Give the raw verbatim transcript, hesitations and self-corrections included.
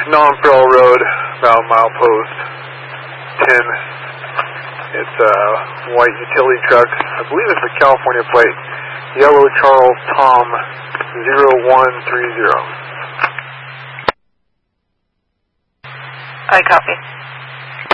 Non-Pearl Road, about milepost ten. It's a white utility truck. I believe it's a California plate. Yellow Charles Tom zero one three zero. I copy.